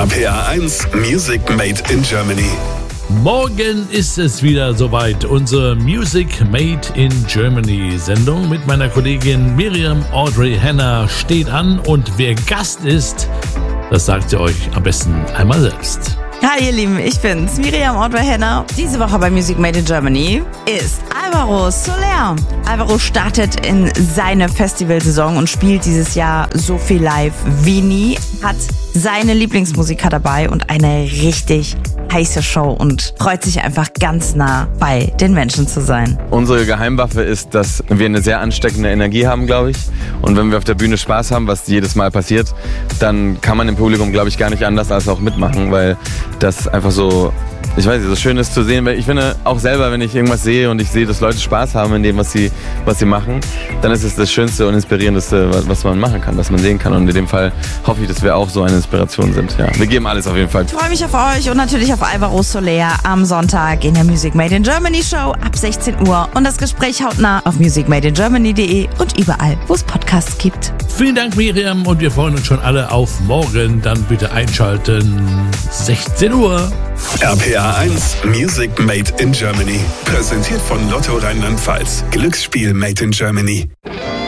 RPA 1 Music Made in Germany. Morgen ist es wieder soweit. Unsere Music Made in Germany Sendung mit meiner Kollegin Miriam Audrey Henner steht an. Und wer Gast ist, das sagt sie euch am besten einmal selbst. Hi ihr Lieben, ich bin's, Miriam Audrey Henner. Diese Woche bei Music Made in Germany ist Alvaro Soler. Alvaro startet in seine Festivalsaison und spielt dieses Jahr so viel live wie nie. Hat seine Lieblingsmusiker dabei und eine richtig heiße Show und freut sich einfach ganz nah bei den Menschen zu sein. Unsere Geheimwaffe ist, dass wir eine sehr ansteckende Energie haben, glaube ich. Und wenn wir auf der Bühne Spaß haben, was jedes Mal passiert, dann kann man im Publikum, glaube ich, gar nicht anders als auch mitmachen, weil das einfach so, ich weiß nicht, so schön ist zu sehen. Weil ich finde auch selber, wenn ich irgendwas sehe und ich sehe, dass Leute Spaß haben in dem, was sie machen, dann ist es das Schönste und Inspirierendste, was man machen kann, was man sehen kann. Und in dem Fall hoffe ich, dass wir auch so eine Inspiration sind. Ja, wir geben alles auf jeden Fall. Ich freue mich auf euch und natürlich auf Alvaro Soler am Sonntag in der Music Made in Germany Show ab 16 Uhr. Und das Gespräch hautnah auf musicmadeingermany.de und überall, wo es Podcasts gibt. Vielen Dank, Miriam, und wir freuen uns schon alle auf morgen. Dann bitte einschalten, 16 Uhr. RPA 1 Music Made in Germany. Präsentiert von Lotto Rheinland-Pfalz. Glücksspiel Made in Germany.